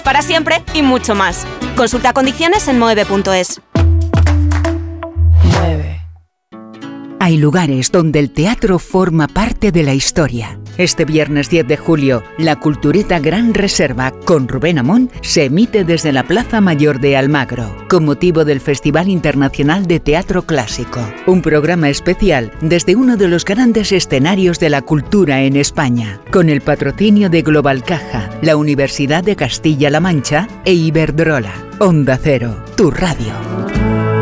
para siempre y mucho más. Consulta condiciones en moeve.es. Hay lugares donde el teatro forma parte de la historia. Este viernes 10 de julio, la Cultureta Gran Reserva con Rubén Amón se emite desde la Plaza Mayor de Almagro, con motivo del Festival Internacional de Teatro Clásico. Un programa especial desde uno de los grandes escenarios de la cultura en España, con el patrocinio de Global Caja, la Universidad de Castilla-La Mancha e Iberdrola. Onda Cero, tu radio.